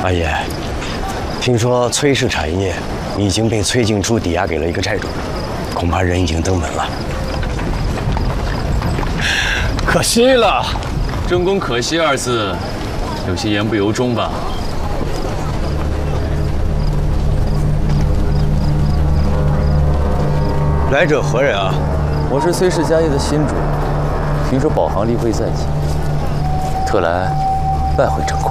阿爷，听说崔氏产业已经被崔静初抵押给了一个债主，恐怕人已经登门了。 可惜了， 正宫可惜二字，有些言不由衷吧？ 来者何人啊？ 我是崔氏家业的新主，听说宝行例会在即，特来拜会正宫。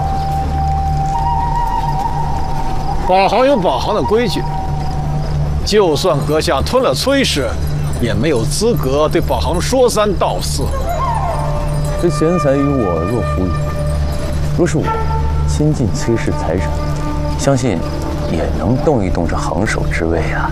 宝行有宝行的规矩，就算阁下吞了崔氏，也没有资格对宝行说三道四。 这钱财于我若浮云，若是我亲近崔氏财产，相信也能动一动这行首之位啊。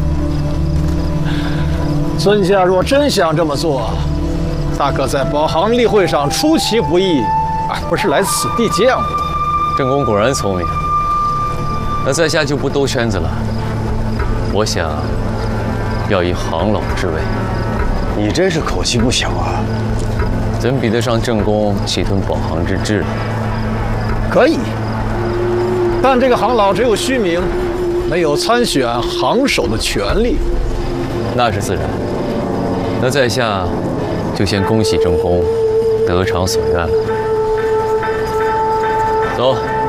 尊家若真想这么做，大可在宝行例会上出其不意，而不是来此地见我。 正宫果然聪明，那在下就不兜圈子了。我想要一行老之位。 你真是口气不小啊！ 怎比得上正宫气吞宝行之志？ 可以，但这个行老只有虚名，没有参选行首的权利。 那是自然。那在下就先恭喜正宫得偿所愿了。走。